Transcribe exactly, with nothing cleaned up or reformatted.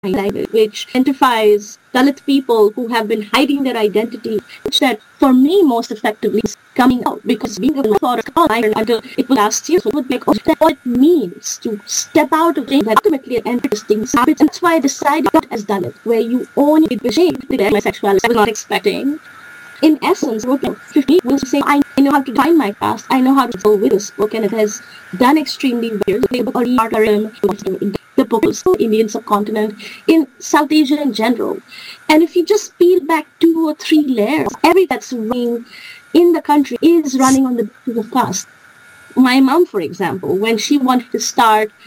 which identifies Dalit people who have been hiding their identity, which that for me most effectively is coming out, because being a for a scholar until it was last year, so it would be like, oh, that's what it means to step out of things that ultimately enter distinct habits. And that's why I decided as Dalit, where you own your shame, my sexuality, I was not expecting. In essence, what fifty will say, I know how to define my past, I know how to deal with this book, and it has done extremely well. The book is Indian subcontinent, in South Asia in general. And if you just peel back two or three layers, every that's running in the country is running on the basis of caste. My mom, for example, when she wanted to start